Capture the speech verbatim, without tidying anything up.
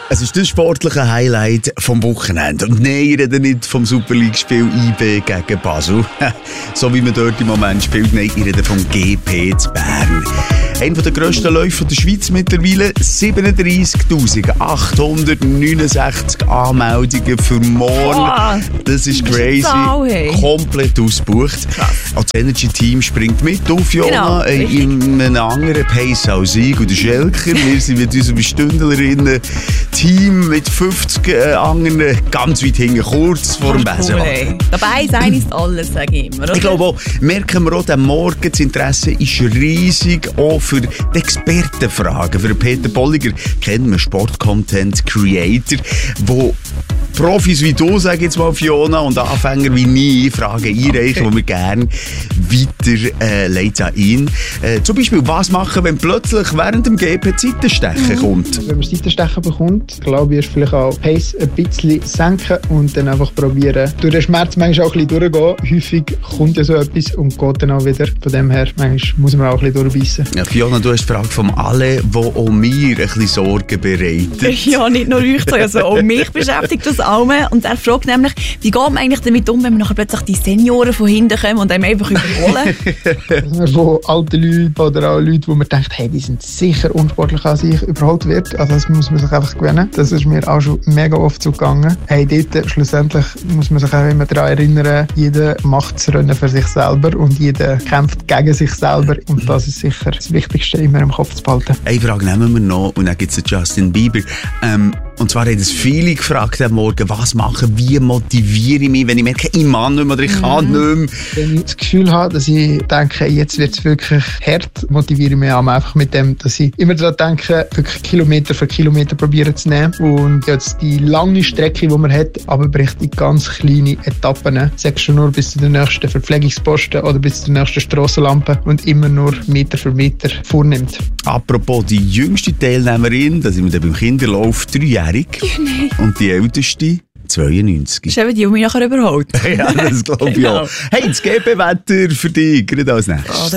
Es ist das sportliche Highlight vom Wochenende. Und nein, ich rede nicht vom Super League-Spiel I B gegen Basel. So wie man dort im Moment spielt. Nein, ich rede vom G P zu Bern. Einer der grössten Läufe der Schweiz mittlerweile. siebenunddreissigtausendachthundertneunundsechzig Anmeldungen für morgen. Oh, das ist crazy. Das ist hey. Komplett ausgebucht. Krass. Auch das Energy-Team springt mit auf, Jona, genau, in einem anderen Pace als ich und der Schelker. Wir sind mit unserem Stündlerinnen-Team mit fünfzig äh, anderen ganz weit hinten, kurz vor dem Besenwagen. Cool, dabei sein ist alles, sage ich immer. Oder? Ich glaube auch, merken wir auch, der Morgen, das Interesse ist riesig, auch für die Expertenfragen. Für Peter Bolliger kennen wir Sport-Content-Creator, wo Profis wie du, sage ich jetzt mal, Fiona, und Anfänger wie nie Fragen einreichen, okay, die wir gerne weiter äh, leiten an ihn. Äh, zum Beispiel, was machen, wenn plötzlich während dem G P Seitenstechen mhm. kommt? Wenn man Seitenstechen bekommt, glaube ich, ist vielleicht auch Pace ein bisschen senken und dann einfach probieren, durch den Schmerz manchmal auch ein bisschen durchgehen. Häufig kommt ja so etwas und geht dann auch wieder. Von dem her, manchmal muss man auch ein bisschen durchbeissen. Ja, Fiona, du hast die Frage von alle, die auch mir ein bisschen Sorgen bereitet. Ja, nicht nur euch, also auch mich beschäftigt das auch. Und er fragt nämlich, wie geht man eigentlich damit um, wenn man nachher plötzlich die Senioren von hinten kommen und einem einfach überholen? Von alten Leuten oder auch Leuten, wo man denkt, hey, die sind sicher unsportlich an sich überholt wird. Also das muss man sich einfach gewöhnen. Das ist mir auch schon mega oft so gegangen. Hey, dort schlussendlich muss man sich auch immer daran erinnern, jeder macht das Rennen für sich selber und jeder kämpft gegen sich selber. Und das ist sicher das Wichtigste, immer im Kopf zu behalten. Eine Frage nehmen wir noch und dann gibt es Justin Bieber. Ähm, und zwar hat es viele gefragt am Morgen, was machen, wie motiviere ich mich, wenn ich merke, ich kann nicht mehr oder ich kann nicht mehr. Wenn ich das Gefühl habe, dass ich denke, jetzt wird es wirklich hart, motiviere ich mich einfach mit dem, dass ich immer daran denke, wirklich Kilometer für Kilometer probieren zu nehmen und jetzt die lange Strecke, die man hat, aber bricht in ganz kleine Etappen. Sagst du nur bis zu der nächsten Verpflegungsposten oder bis zur nächsten Strassenlampe und immer nur Meter für Meter vornimmt. Apropos die jüngste Teilnehmerin, da sind wir dann beim Kinderlauf, dreijährig. Nein. Und die älteste zweiundneunzig. Das ist eben die, die mich nachher überholt. Ja, das glaube ich genau. auch. Hey, das G P-Wetter für dich, gerade als nächstes.